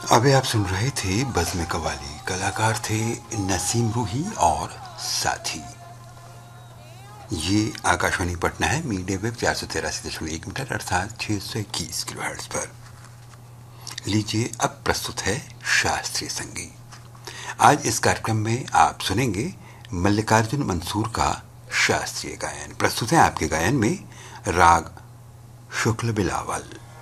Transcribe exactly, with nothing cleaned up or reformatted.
अभी आप सुन रहे थे बज़्म कव्वाली, कलाकार थे नसीम रूही और साथी। ये आकाशवाणी पटना है, मीडियम वेव चार सौ तिरासी दशमलव एक मीटर अर्थात छः सौ इक्कीस किलो हर्ट्ज पर। लीजिए अब प्रस्तुत है शास्त्रीय संगीत। आज इस कार्यक्रम में आप सुनेंगे मल्लिकार्जुन मंसूर का शास्त्रीय गायन। प्रस्तुत है आपके गायन में राग शुक्ल बिलावल।